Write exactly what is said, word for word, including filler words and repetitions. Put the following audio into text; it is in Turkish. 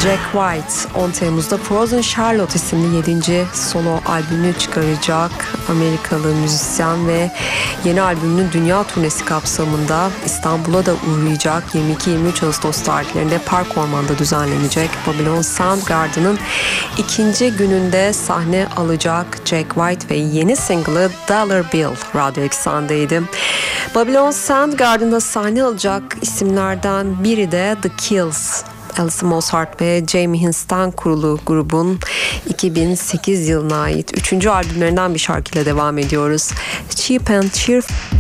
Jack White on Temmuz'da Frozen Charlotte isimli yedinci solo albümünü çıkaracak. Amerikalı müzisyen ve yeni albümünün dünya turnesi kapsamında İstanbul'a da uğrayacak. yirmi iki yirmi üç Ağustos tarihlerinde Park Orman'da düzenlenecek Babylon Soundgarden'ın ikinci gününde sahne alacak Jack White ve yeni single'ı Dollar Bill Radyo Eksen'deydi. Babylon Soundgarden'da sahne alacak isimlerden biri de The Kills. Alison Mozart ve Jamie Hins'ten kurulu grubun iki bin sekiz yılına ait üçüncü albümlerinden bir şarkıyla devam ediyoruz. Cheap and Cheerful.